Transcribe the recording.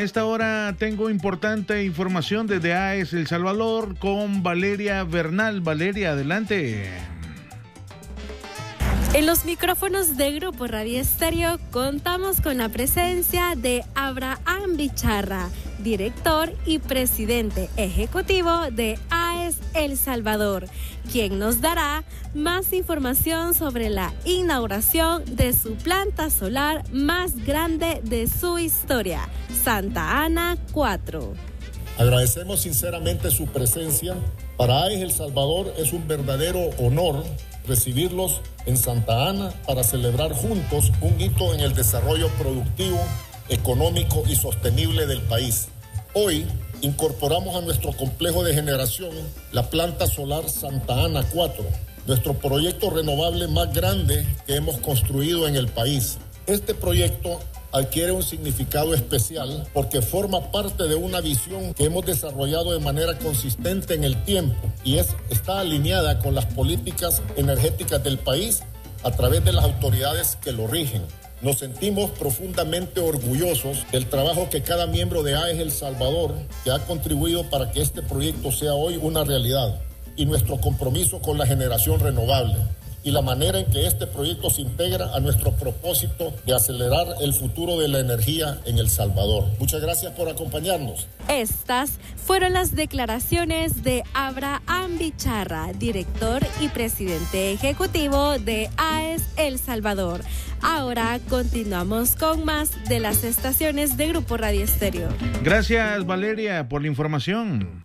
esta hora tengo importante información desde AES El Salvador con Valeria Bernal. Valeria, adelante. En los micrófonos de Grupo Radio Estéreo contamos con la presencia de Abraham Bicharra, director y presidente ejecutivo de AES El Salvador, quien nos dará más información sobre la inauguración de su planta solar más grande de su historia, Santa Ana 4. Agradecemos sinceramente su presencia. Para AES El Salvador es un verdadero honor recibirlos en Santa Ana para celebrar juntos un hito en el desarrollo productivo, económico y sostenible del país. Hoy incorporamos a nuestro complejo de generación la planta solar Santa Ana 4, nuestro proyecto renovable más grande que hemos construido en el país. Este proyecto adquiere un significado especial porque forma parte de una visión que hemos desarrollado de manera consistente en el tiempo y está alineada con las políticas energéticas del país a través de las autoridades que lo rigen. Nos sentimos profundamente orgullosos del trabajo que cada miembro de AES El Salvador que ha contribuido para que este proyecto sea hoy una realidad y nuestro compromiso con la generación renovable y la manera en que este proyecto se integra a nuestro propósito de acelerar el futuro de la energía en El Salvador. Muchas gracias por acompañarnos. Estas fueron las declaraciones de Abraham Bicharra, director y presidente ejecutivo de AES El Salvador. Ahora continuamos con más de las estaciones de Grupo Radio Estéreo. Gracias, Valeria, por la información.